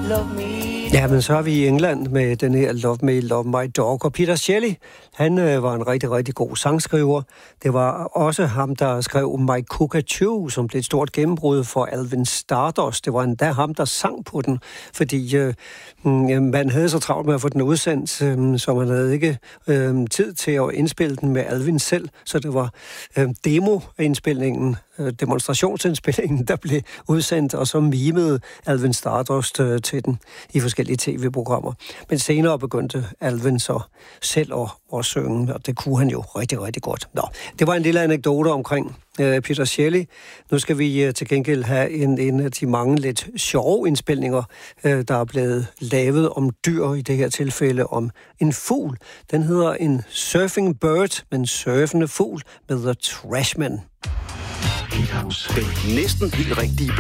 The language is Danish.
love me. Ja, men så er vi i England med den her Love Me, Love My Dog. Og Peter Shelley, han var en rigtig, rigtig god sangskriver. Det var også ham, der skrev My Cockatoo, som blev et stort gennembrud for Alvin Stardust. Det var endda ham, der sang på den, fordi man havde så travlt med at få den udsendt, så man havde ikke tid til at indspille den med Alvin selv. Så det var demoindspilningen, demonstrationsindspillingen, der blev udsendt, og så mimede Alvin Stardust til den i forskellige tv-programmer. Men senere begyndte Alvin så selv at synge, og det kunne han jo rigtig, rigtig godt. Nå, det var en lille anekdote omkring Peter Shelley. Nu skal vi til gengæld have en af de mange lidt sjove indspilninger, der er blevet lavet om dyr, i det her tilfælde om en fugl. Den hedder en surfing bird, men surfende fugl med The Trashman. Den næsten helt rigtige